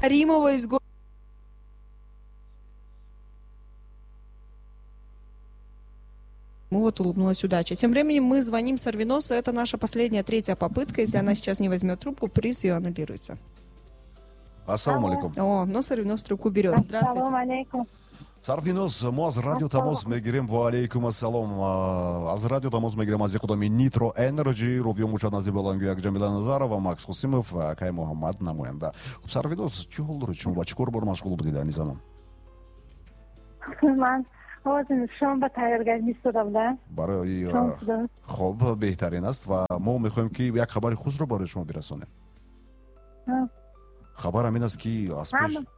Каримова из города. Вот улыбнулась удача. Тем временем мы звоним Сарвиносу. Это наша последняя, третья попытка. Если она сейчас не возьмет трубку, приз ее аннулируется. Ассаламу алейкум. О, но Сарвинос трубку берет. Здравствуйте. Ассаламу алейкум. Сарвинос, мо аз радио тамос мегирем. Ва алейкум ассалом. Аз радио тамос мегирем аз худами Nitro Energy. Ровио муча назибалангу як Джамила Назарова, Макс Хусимов, Кай Мухаммад намоянда. Сарвинос, чӣ ҳол доред шумо? Ба чӣ кор бор машғул будед ани замон? من آزم شام با تیارگرد میستادم ده барои хоб беҳтарин аст ва мо мехоҳем ки як хабари хушро барои шумо бирасонем. Хабар ҳамин аст ки аз пеш